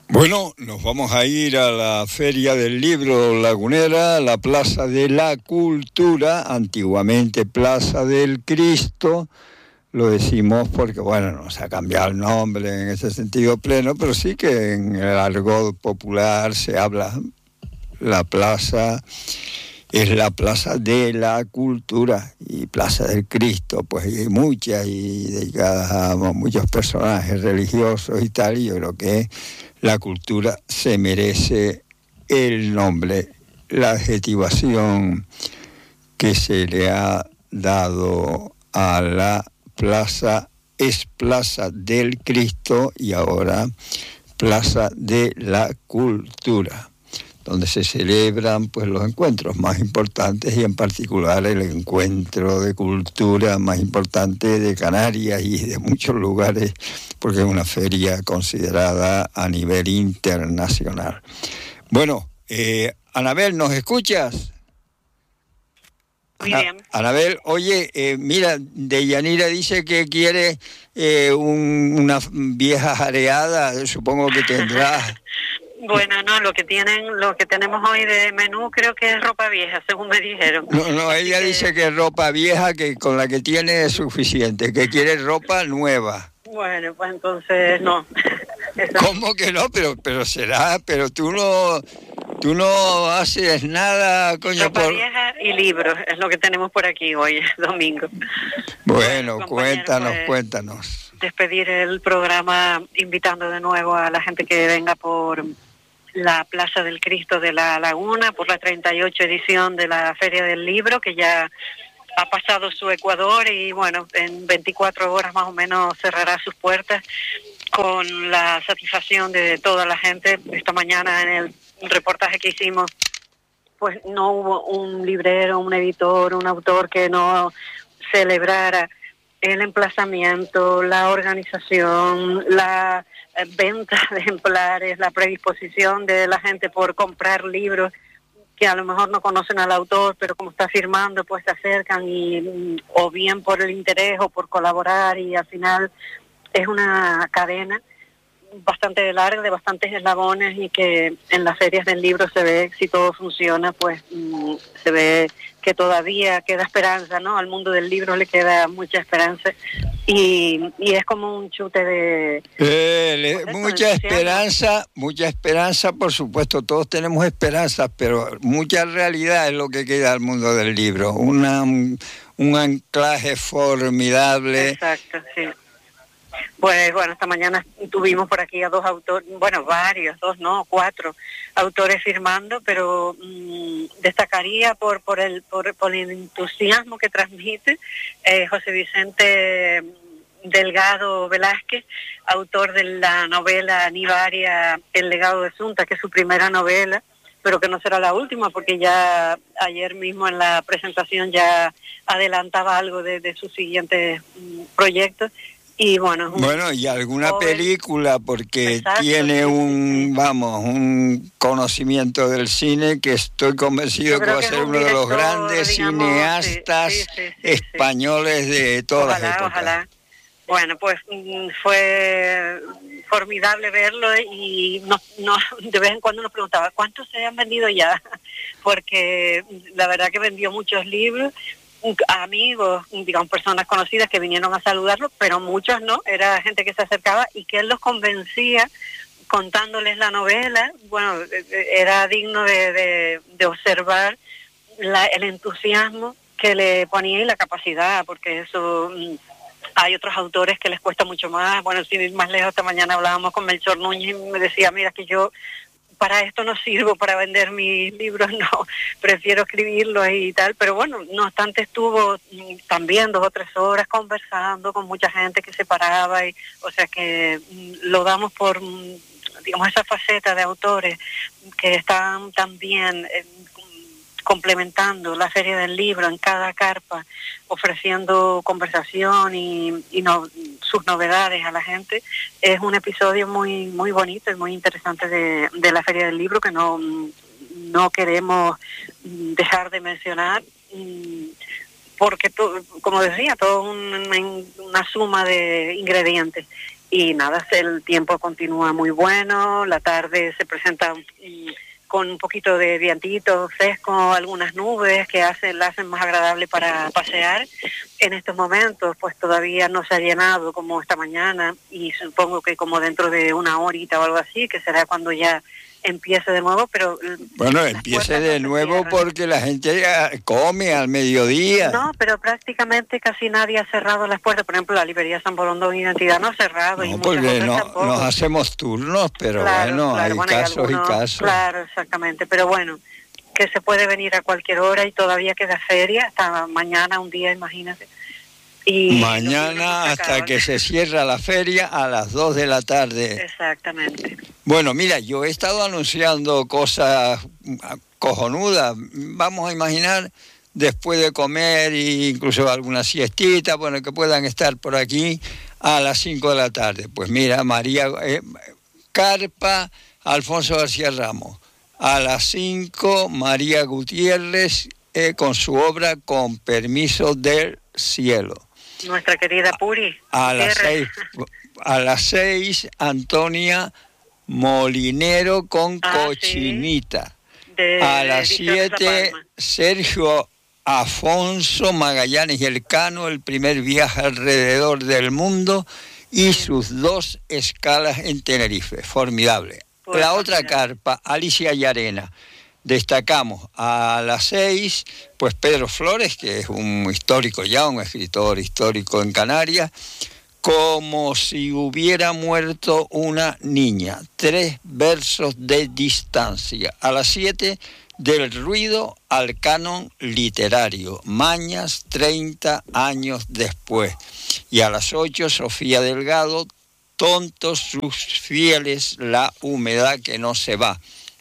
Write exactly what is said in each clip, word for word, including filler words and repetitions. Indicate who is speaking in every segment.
Speaker 1: Bueno, nos vamos a ir a la Feria del Libro Lagunera, la Plaza de la Cultura, antiguamente Plaza del Cristo. Lo decimos porque, bueno, nos ha cambiado el nombre en ese sentido pleno, pero sí que en el argot popular se habla, la plaza es la Plaza de la Cultura y Plaza del Cristo, pues hay muchas y dedicadas a muchos personajes religiosos y tal, y yo creo que la cultura se merece el nombre, la adjetivación que se le ha dado a la plaza es Plaza del Cristo y ahora Plaza de la Cultura, donde se celebran pues los encuentros más importantes y en particular el encuentro de cultura más importante de Canarias y de muchos lugares, porque es una feria considerada a nivel internacional. Bueno, eh, Anabel, ¿nos escuchas?
Speaker 2: Muy bien.
Speaker 1: Anabel, oye, eh, mira, Deyanira dice que quiere eh, un, una vieja jareada, supongo que tendrás.
Speaker 2: Bueno, no, lo que tienen, lo que tenemos hoy de menú creo que es ropa vieja, según me dijeron.
Speaker 1: No, no, ella
Speaker 2: que...
Speaker 1: dice que es ropa vieja, que con la que tiene es suficiente, que quiere ropa nueva.
Speaker 2: Bueno, pues entonces no.
Speaker 1: ¿Cómo que no? Pero, pero será, pero tú no, tú no haces nada, coño.
Speaker 2: Ropa
Speaker 1: por...
Speaker 2: vieja y libros es lo que tenemos por aquí hoy, domingo.
Speaker 1: Bueno,
Speaker 2: bueno
Speaker 1: cuéntanos,
Speaker 2: pues,
Speaker 1: cuéntanos.
Speaker 2: Despedir el programa invitando de nuevo a la gente que venga por la Plaza del Cristo de la Laguna, por la treinta y ocho edición de la Feria del Libro, que ya ha pasado su Ecuador y bueno, en veinticuatro horas más o menos cerrará sus puertas con la satisfacción de toda la gente. Esta mañana en el reportaje que hicimos, pues no hubo un librero, un editor, un autor que no celebrara el emplazamiento, la organización, la venta de ejemplares, la predisposición de la gente por comprar libros que a lo mejor no conocen al autor, pero como está firmando, pues se acercan y o bien por el interés o por colaborar, y al final es una cadena bastante larga, de bastantes eslabones, y que en las ferias del libro se ve, si todo funciona, pues mmm, se ve que todavía queda esperanza, ¿no? Al mundo del libro le queda mucha esperanza, y, y es como un chute de...
Speaker 1: Eh, le, pues mucha esperanza, mucha esperanza, por supuesto, todos tenemos esperanzas, pero mucha realidad es lo que queda al mundo del libro, una, un, un anclaje formidable.
Speaker 2: Exacto, sí. Pues bueno, esta mañana tuvimos por aquí a dos autores, bueno, varios, dos no, cuatro autores firmando, pero mmm, destacaría por por el por, por el entusiasmo que transmite eh, José Vicente Delgado Velázquez, autor de la novela Nivaria, El legado de Sunta, que es su primera novela, pero que no será la última, porque ya ayer mismo en la presentación ya adelantaba algo de, de sus siguientes mmm, proyectos. Y bueno,
Speaker 1: bueno, y alguna joven película, porque exacto, tiene sí, un, sí. vamos, un conocimiento del cine que estoy convencido que va a ser uno de los grandes digamos, cineastas sí, sí, sí, españoles sí. de todas
Speaker 2: ojalá,
Speaker 1: las épocas.
Speaker 2: Ojalá. Bueno, pues fue formidable verlo, y no, no, de vez en cuando nos preguntaba, ¿cuántos se han vendido ya? Porque la verdad que vendió muchos libros, amigos, digamos, personas conocidas que vinieron a saludarlo, pero muchos no, era gente que se acercaba y que él los convencía contándoles la novela. Bueno, era digno de, de, de observar la, el entusiasmo que le ponía y la capacidad, porque eso... Hay otros autores que les cuesta mucho más. Bueno, sin ir más lejos, esta mañana hablábamos con Melchor Núñez y me decía, mira, que yo para esto no sirvo, para vender mis libros, no, prefiero escribirlos y tal. Pero bueno, no obstante, estuvo también dos o tres horas conversando con mucha gente que se paraba, y, o sea que lo damos por, digamos, esa faceta de autores que están también eh, complementando la Feria del Libro en cada carpa, ofreciendo conversación y, y no, sus novedades a la gente. Es un episodio muy muy bonito y muy interesante de, de la Feria del Libro que no, no queremos dejar de mencionar, porque, to, como decía, todo un, una suma de ingredientes. y nada, el tiempo continúa muy bueno, la tarde se presenta um, con un poquito de vientito fresco, algunas nubes que hacen, la hacen más agradable para pasear. En estos momentos pues todavía no se ha llenado como esta mañana, y supongo que como dentro de una horita o algo así, que será cuando ya empiece de nuevo, pero...
Speaker 1: Bueno, empiece de no nuevo porque la gente come al mediodía.
Speaker 2: No, pero prácticamente casi nadie ha cerrado las puertas. Por ejemplo, la librería San Borondón Identidad no ha cerrado.
Speaker 1: No,
Speaker 2: y
Speaker 1: porque no, nos hacemos turnos, pero claro, bueno, claro, hay bueno, casos hay algunos, y casos.
Speaker 2: Claro, exactamente, pero bueno, que se puede venir a cualquier hora y todavía queda feria, hasta mañana un día, imagínate. Y
Speaker 1: mañana hasta que se cierra la feria a las dos de la tarde.
Speaker 2: Exactamente.
Speaker 1: Bueno, mira, yo he estado anunciando cosas cojonudas. Vamos a imaginar después de comer e incluso alguna siestita, bueno, que puedan estar por aquí a las cinco de la tarde. Pues mira, María eh, Carpa, Alfonso García Ramos. A las cinco, María Gutiérrez eh, con su obra Con permiso del cielo.
Speaker 2: Nuestra querida Puri.
Speaker 1: A, a las seis, a las seis, Antonia Molinero con ah, Cochinita.
Speaker 2: Sí. De,
Speaker 1: a las siete, Sergio Afonso Magallanes y Elcano, el primer viaje alrededor del mundo y sus dos escalas en Tenerife. Formidable. Pues la otra mira. Carpa, Alicia Llarena. Destacamos a las seis, pues Pedro Flores, que es un histórico ya, un escritor histórico en Canarias, Como si hubiera muerto una niña, tres versos de distancia. A las siete, Del ruido al canon literario, Mañas, treinta años después. Y a las ocho, Sofía Delgado, Tontos sus fieles, la humedad que no se va.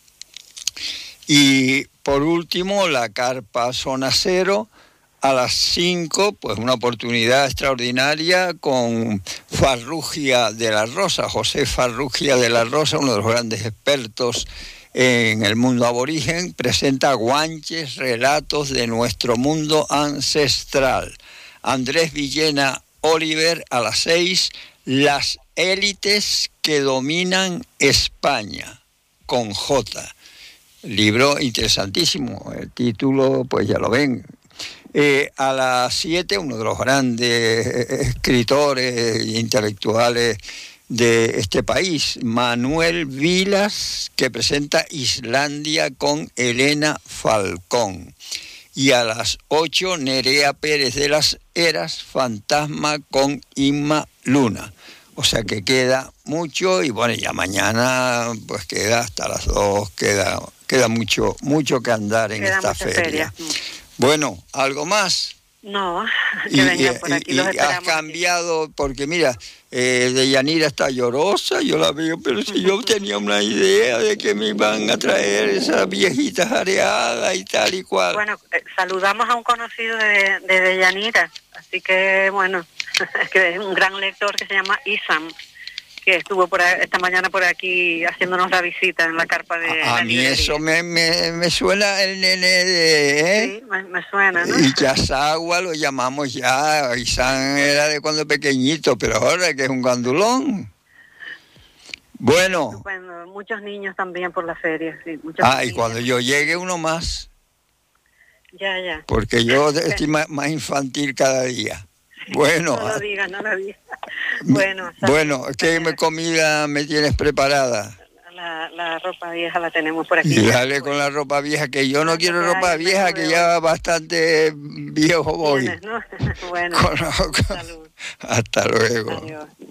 Speaker 1: Y por último, la Carpa Zona Cero, a las cinco, pues una oportunidad extraordinaria con Farrugia de la Rosa, José Farrugia de la Rosa, uno de los grandes expertos en el mundo aborigen, presenta Guanches, relatos de nuestro mundo ancestral. Andrés Villena Oliver, a las seis, Las élites que dominan España, con J. Libro interesantísimo, el título pues ya lo ven. Eh, a las siete, uno de los grandes escritores e intelectuales de este país, Manuel Vilas, que presenta Islandia con Elena Falcón. Y a las ocho, Nerea Pérez de las Heras, Fantasma con Inma Luna. O sea que queda mucho y bueno, ya mañana pues queda hasta las dos, queda, queda mucho, mucho que andar en
Speaker 2: queda
Speaker 1: esta feria. feria. Bueno, ¿algo más?
Speaker 2: No, que venga por aquí,
Speaker 1: y,
Speaker 2: los
Speaker 1: y
Speaker 2: esperamos.
Speaker 1: has cambiado, porque mira, eh, Deyanira está llorosa, yo la veo, pero si yo tenía una idea de que me iban a traer esas viejitas areadas y tal y cual.
Speaker 2: Bueno, eh, saludamos a un conocido de, de Deyanira, así que bueno, que es un gran lector que se llama Isam, que estuvo por ahí, esta mañana por aquí haciéndonos la visita en la carpa de
Speaker 1: A, a mí eso me, me, me suena el nene de... ¿eh?
Speaker 2: Sí, me, me suena, ¿no?
Speaker 1: Y Chazagua lo llamamos ya, Isam era de cuando pequeñito, pero ahora que es un gandulón. Bueno.
Speaker 2: Bueno, muchos niños también por la feria, sí. Muchos
Speaker 1: ah,
Speaker 2: niños.
Speaker 1: Y cuando yo llegue uno más.
Speaker 2: Ya, ya.
Speaker 1: Porque yo estoy más, más infantil cada día. Bueno.
Speaker 2: No lo digas, no lo digas. Bueno,
Speaker 1: bueno, ¿qué me comida me tienes preparada?
Speaker 2: La, la ropa vieja la tenemos por aquí.
Speaker 1: Y dale con la ropa vieja, que yo no, no quiero ropa vieja, que ya bastante viejo voy.
Speaker 2: ¿Tienes, no? Bueno,
Speaker 1: con, con,
Speaker 2: salud.
Speaker 1: Hasta luego.
Speaker 2: Adiós.